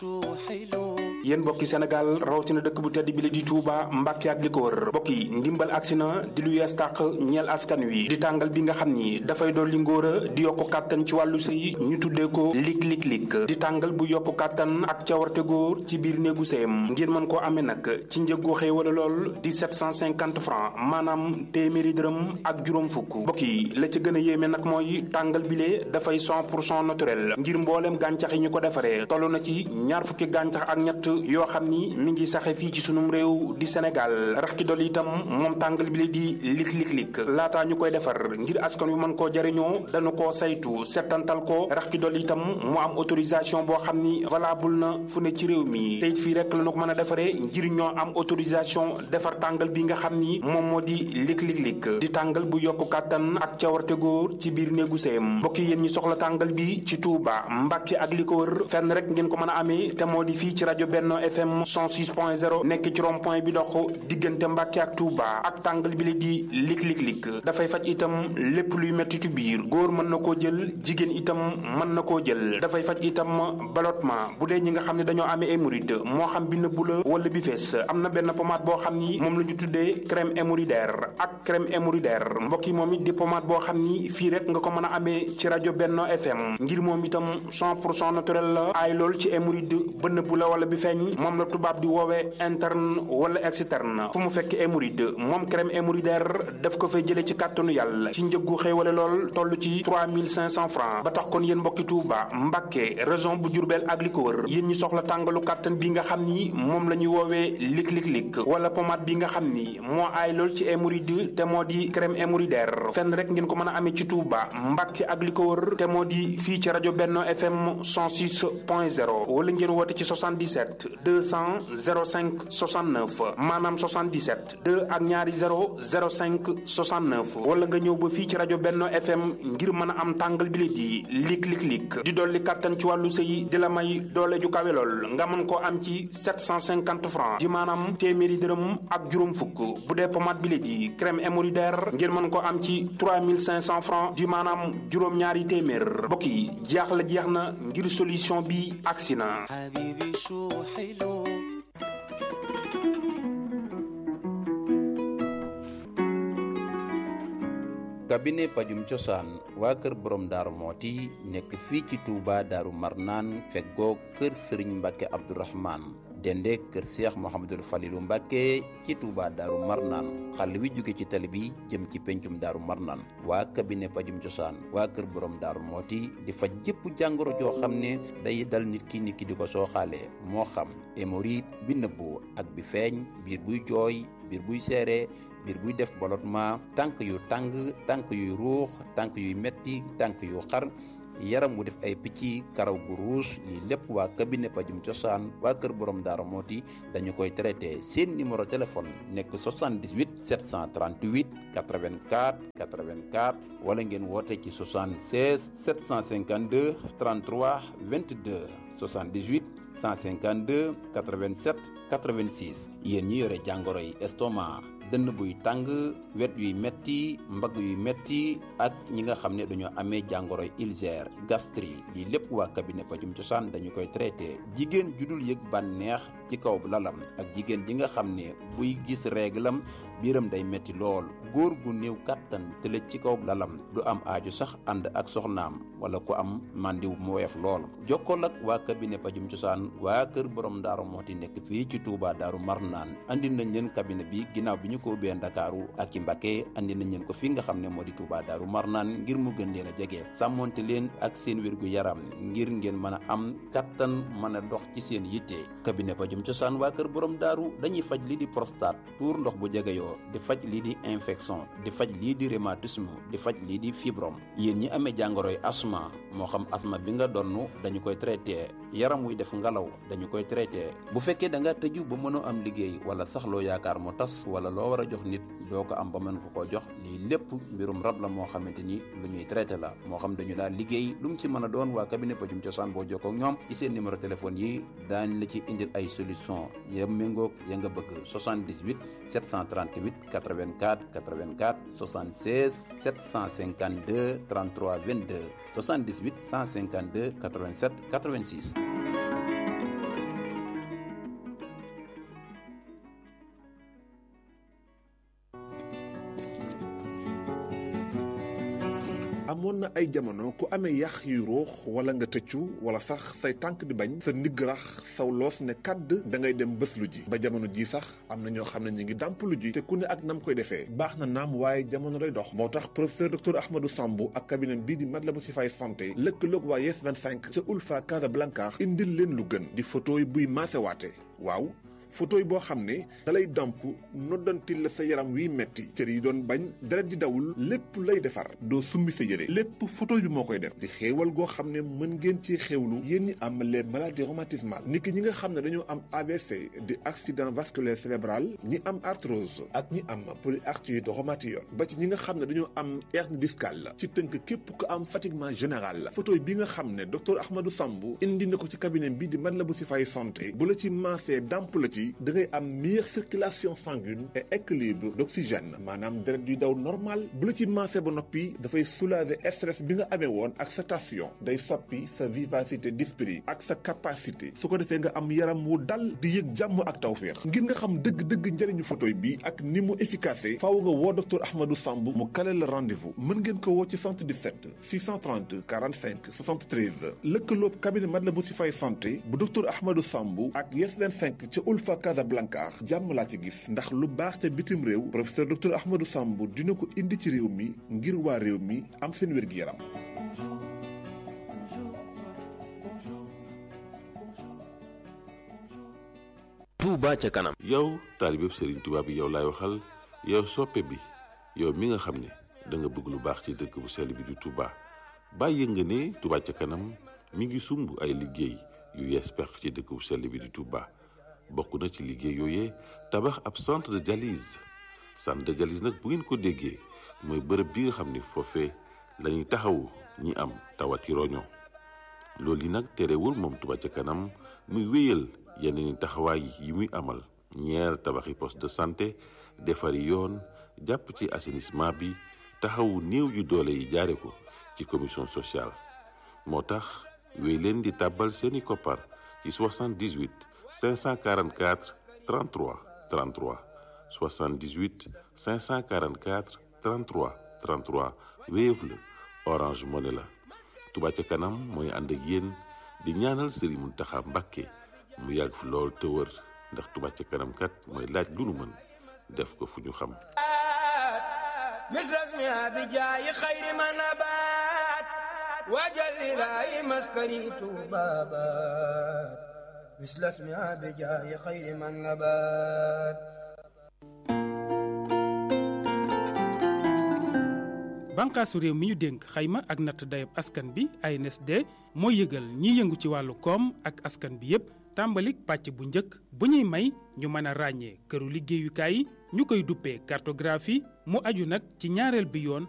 yéen mbokki Sénégal rawatina dëkk bu tedd bi la di Touba Mbàkke ak li ko wër mbokk yi ndimbal agsi na di lu yees tàq ñeel askan wi di tàngal bi nga xam ni dafay dolli ngóora di yokku kàttan ci wàllu sëy ñu tuddee ko lig di tàngal bu yokku kàttan ak cawarte góor ci biir néegu sëyam ngir mën koo amee nag ci njëggu xéewala lool di 750 francs maanaam téeméeri dërëm ak juróom fukk mbokk yi la ca gën a yéeme nag mooy tàngal bi lee dafay 100% naturel ngir mbooleem gàncax yi ñu ko defaree toll na ci ñaar fukki gàncax ak ñett yoo xam ni mi ngi saxe fii ci sunum réew di Sénégal rax ci dolli itam moom tàngal bi la di lig laataa ñu koy defar ngir askan wi mën koo jariñoo dañu koo saytu settantal ko rax ci dolli itam mu am autorisation boo xam ni valable na fu ne ci réew mi teyit fii rek la ñu ko mën a defaree ngir ñoo am autorisation defar tàngal bi nga xam ni moom moo di lig di tàngal bu yokku kàttan ak cawarte góor ci biir néegu sëyam mbokk yi yéen ñi soxla tàngal bi ci Touba Mbàkke ak li ko wër fenn rek ngeen ko mën a amee te moo di fii ci rajo Benno FM 106.0 nekk ci rond-point bi dox diggante Mbàkke ak Touba ak tàngal bi la di lig dafay faj itam lépp luy mettitu biir góor mën na koo jël jigéen itam mën na koo jël dafay faj itam ballottement bu dee ñi nga xam ne dañoo amee hémorroïde moo xam bi nëbbu la wala bi fees am na benn pommade boo xam ni moom la ñu tuddee crème hémorroïdaire ak crème hémorroïdaire mbokk yi moom it di pommade boo xam ni fii rek nga ko mën a amee ci rajo Benno FM ngir moom itam 100% naturel la aay lool ci hémorroïde ba nëbbu la wala bi feeñ moom la tubaab di woowee interne wala externe fu mu fekk hémorroïde moom crème hémorroïdaire daf ko fay jëlee ci kàttanu yàlla ci njëggu xéewale lool toll ci 3500 francs ba tax kon yéen mbokki Touba Mbàkke région bu Diourbel ak li ko wër yéen ñi soxla tàngalu kàttan bi nga xam ni moom la ñuy woowee lig wala pommade bi nga xam ni moo aay lool ci hémorroïde te moo di crème hémorroïdaire fenn rek ngeen ko mën a amee ci Touba Mbàkke ak li ko wër te moo di fii ci rajo Benno FM 106.0 wala ngeen woote ci 77 200 05 69 maanaam 77 2 ak ñaari 0 05 69 wala nga ñëw ba fii ci rajo Benno FM ngir mën a am tàngal bi la di lig di dolli kàttan ci wàllu sëy di la may doole ju kawe lool nga mën koo am ci 750 francs di maanaam téeméeri dërëm ak juróom fukk bu dee pommade bi la di crème hémorroïdaire ngir mën koo am ci 3500 francs di maanaam juróom-ñaari téeméer mbokk yi jaaxle jeex na ngir solution bi agsi na. cabinet pajum cosaan waa kër borom daaru mooti nekk fii ci Touba daaru marnaan feggoo kër sëriñ Mbàkke Abdourahman dende kër Cheikh Mouhamadul Falilou Mbàkke ci Touba daaru marnaan xàll wi jóge ci tali bi jëm ci pencum daaru marnaan waa cabinet pajum cosaan waa kër borom daaru mooti di faj jëpp jàngoro joo xam ne day dal nit ki di ko sooxaalee moo xam hémorroïde bi nëbbu ak bi feeñ biir buy jooy biir buy seere biir buy def ballottement tànk yu tàng tànk yuy ruux tànk yuy metti tànk yu xar yaram wu def ay picc karaw gu ruus lii lépp waa cabinet pajum cosaan waa kër borom daara mooti dañu koy traité seen numéro téléphone nekk 78 738 84 84 wala ngeen woote ci 76 752 33 22 78 152 87 86 yéen ñi yore jàngoro yi estomac dënn buy tàng wet yuy metti mbagg yuy metti ak ñi nga xam ne dañoo amee jàngoro ulcère gastrique lii lépp waa cabinet pajum cosaan dañu koy traité jigéen ju dul yëg bànneex ci kaw lalam ak jigéen ji nga xam ne buy gis réglam biiram day metti lool góor gu néew kàttan tëlëj ci kaw lalam du am aaju sax ànd ak soxnaam wala ku am màndiw mu woyof lool jokkool ak waa cabinet pajum cosaan waa kër borom daaru mooti nekk fii ci Touba daaru marnaan andi nañ leen cabinet bi ginnaaw bi ñu ko ubbee Ndakaaru ak ci Mbacké andi nañ leen ko fii nga xam ne moo di Touba daaru marnaan ngir mu gën leen a jege sàmmonte leen ak seen wérgu yaram ngir ngeen mën a am kattan mën a dox ci seen yitte cabinet pajum cosaan waa kër borom daaru dañuy faj lii di prostate tuur ndox bu jegeyoo di faj lii di infection di faj lii di rhumatisme di faj lii di fibrome yéen ñi amee jàngoroy asma moo xam asma bi nga donn dañu koy traité yaram wuy def ngalaw dañu koy traité bu fekkee da nga tëju ba mënoo am liggéey wala sax loo yaakaar mu tas wala loo war a jox nit doo ko am ba mën ko koo jox lii lépp mbirum rab la moo xamante ni lu ñuy traité la moo xam dañu daal liggéey lu mu ci mën a doon waa cabinet pajum cosaan boo jokkoo ak ñoom ci seen numéro téléphone yi daañ la ci indil ay solution ya méngoog ya nga bëgg 78 738 84 84 76 752 33 22 78 152 87 86 amoon na ay jamono ku amee yax yu ruux wala nga tëccu wala sax say tànk di bañ sa ndigg rax saw loos ne kàdd da ngay dem bés lu ji ba jamono ji sax am na ñoo xam ne ñu ngi dàmp lu ji te ku ne ak nam koy defee baax na naam waaye jamono lay dox moo tax professeur docteur Ahmadou Samb ak cabinet bii di Matlaboul Chifaay santé lëkkaloog waa Yes 25 ca Ulfa Casablanca indil leen lu gën di photo yi buy maasewaate waaw photo yi boo xam ne dalay damp noddantil la sa yaram wiy metti cër yi doon bañ deret di dawul lépp lay defar doo summi sa yére lépp photo bi moo koy def di xéewal goo xam ne mën ngeen ci xéewlu yéen ñi am les maladies rhumatismales niki ñi nga xam ne dañoo am AVC di accident vasculaire cérébral ñi am arthrose ak ñi am polyarthrite rhumatoïde ba ci ñi nga xam ne dañoo am hernie discale ci tënk képp ku am fatiguement général photo bi nga xam ne docteur Ahmadou Samb indi na ko ci cabinet bi di Matlaboul Chifaay santé bu la ci maasee damp la ci da ngay am meilleure circulation sanguine et équilibre d'oxygène maanaam deret yuy daw normal bu la ci maasee ba noppi dafay soulager stress bi nga amee woon ak sa tension day soppi sa vivacité d'esprit ak sa capacité su ko defee nga am yaram wu dal di yëg jàmm ak tawféex ngir nga xam dëgg-dëgg njëriñu photoy bi ak ni mu efficace faaw nga woo docteur Ahmadou Samb mu kale la rendez-vous mën ngeen ko woo ci 77 630 45 73 lëkkaloob cabinet Matlaboul Chifaay santé bu docteur Ahmadou Samb ak Yes 25 ca Ulfa Casablanca jàmm laa ci gis ndax lu baax ca bitim réew professeur docteur Ahmadou Samb dina ko indi ci réew mi ngir waa réew mi am seen wér-gi-yaram. Touba ca kanam. yow taalibeb Serigne Touba bi yow laay waxal yow soppe bi yow mi nga xam ne da nga bëgg lu baax ci dëkk bu sell bi di Touba bàyyi nga ne Touba ca kanam mi ngi sumb ay liggéey yu yees peq ci dëkk bu sell bi di Touba. bokk na ci liggéey yooyee tabax ab centre de dialyse nag bu ngeen ko déggee mooy bërëb bi nga xam ni foofee lañuy taxawu ñi am tawati roño loolu yi nag terewul moom Touba ca kanam muy wéyal yeneen taxawaay yi muy amal ñeer tabaxi poste de santé defari yoon jàpp ci assainissement bi taxawu néew yu doole yi jaare ko ci commission sociale moo tax wéy leen di tàbbal seeni koppar ci 78 544 33 33 78 544 33 33 Wave la Orange Money la Touba ca kanam mooy ànd ak yéen di ñaanal Serigne Mountakha Mbacké mu yàgg fi lool te wër ndax Touba ca kanam kat mooy laaj lu nu mën def ko fu ñu xam misras mi abijaayi xayri ma nabaat waajal ilaahi maskani tuubaabaat مثل اسمها بجاه خير من نبات bànqaasu réew mi ñu dénk xayma ak natt dayab askan bi ANSD mooy yëgal ñiy yëngu ci wàllu koom ak askan bi yépp tàmbalik pàcc bu njëkk bu ñuy may ñu mën a ràññee këru liggéeyukaay yi ñu koy duppee cartographie mu aju nag ci ñaareel bi yoon